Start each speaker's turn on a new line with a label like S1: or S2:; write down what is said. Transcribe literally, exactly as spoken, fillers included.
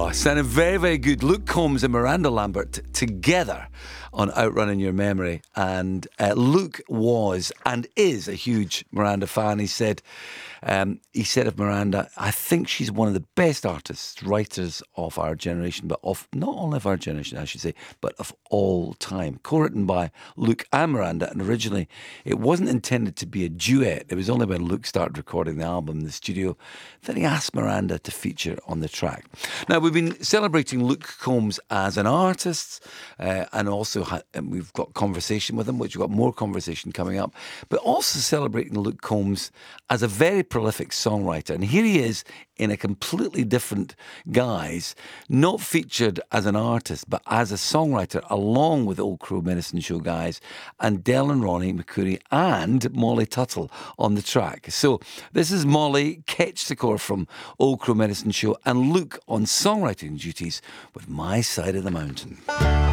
S1: Oh, sounded very, very good. Luke Combs and Miranda Lambert t- together on Outrunning Your Memory. And uh, Luke was and is a huge Miranda fan. He said, um, he said of Miranda, I think she's one of the best artists, writers of our generation, but of not only of our generation, I should say, but of all time. Co-written by Luke and Miranda, and originally it wasn't intended to be a duet. It was only when Luke started recording the album in the studio that he asked Miranda to feature on the track. Now, we've been celebrating Luke Combs as an artist, uh, and also ha- and we've got conversation with him, which we've got more conversation coming up, but also celebrating Luke Combs as a very prolific songwriter. And here he is in a completely different guise, not featured as an artist, but as a songwriter, along with Old Crow Medicine Show guys and Del and Ronnie McCoury and Molly Tuttle on the track. So this is Molly Ketchtikor from Old Crow Medicine Show and Luke on songwriting duties with My Side of the Mountain.